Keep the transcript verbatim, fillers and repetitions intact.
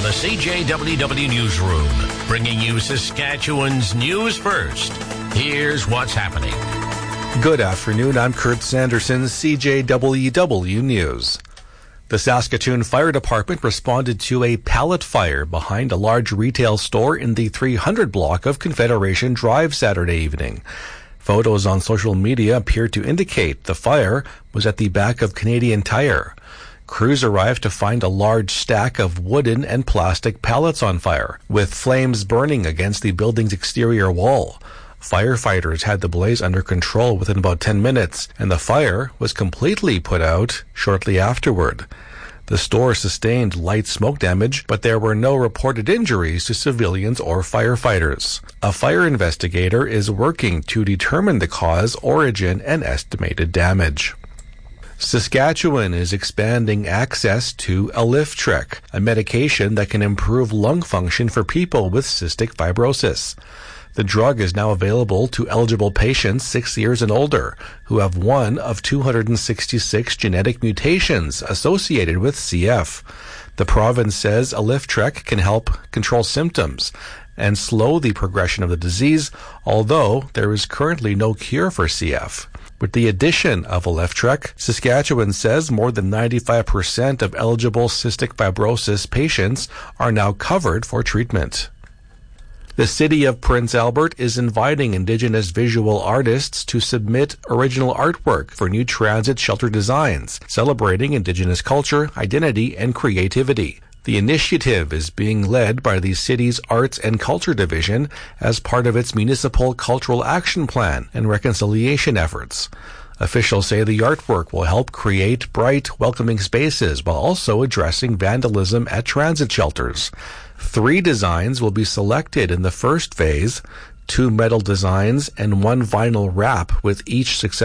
the C J W W Newsroom, bringing you Saskatchewan's news first. Here's what's happening. Good afternoon, I'm Kurt Sanderson, C J W W News. The Saskatoon Fire Department responded to a pallet fire behind a large retail store in the three hundred block of Confederation Drive Saturday evening. Photos on social media appear to indicate the fire was at the back of Canadian Tire. Crews arrived to find a large stack of wooden and plastic pallets on fire, with flames burning against the building's exterior wall. Firefighters had the blaze under control within about ten minutes, and the fire was completely put out shortly afterward. The store sustained light smoke damage, but there were no reported injuries to civilians or firefighters. A fire investigator is working to determine the cause, origin, and estimated damage. Saskatchewan is expanding access to Alyftrek, a medication that can improve lung function for people with cystic fibrosis. The drug is now available to eligible patients six years and older who have one of two hundred sixty-six genetic mutations associated with C F. The province says Alyftrek can help control symptoms and slow the progression of the disease, although there is currently no cure for C F. With the addition of Alyftrek, Saskatchewan says more than ninety-five percent of eligible cystic fibrosis patients are now covered for treatment. The City of Prince Albert is inviting Indigenous visual artists to submit original artwork for new transit shelter designs, celebrating Indigenous culture, identity, and creativity. The initiative is being led by the city's Arts and Culture Division as part of its Municipal Cultural Action Plan and reconciliation efforts. Officials say the artwork will help create bright, welcoming spaces while also addressing vandalism at transit shelters. Three designs will be selected in the first phase, two metal designs and one vinyl wrap, with each successful